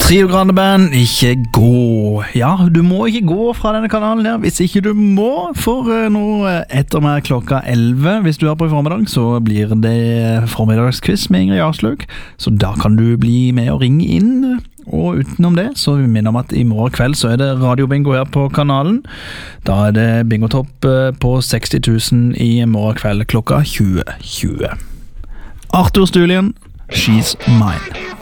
Trio Grande Band, ikke gå. Ja, du må ikke gå fra denne kanalen her, hvis ikke du må. For nå etter meg klokka 11, hvis du er på i formiddag, så blir det formiddagsquiz med Ingrid Jarlsløk. Så da kan du bli med og ringe inn. Og utenom det, så vi minner om at i morgen kveld så er det radiobingo her på kanalen. Da er det bingotopp på 60 000 i morgen kveld klokka 20:20. Arthur Stulien, She's Mine.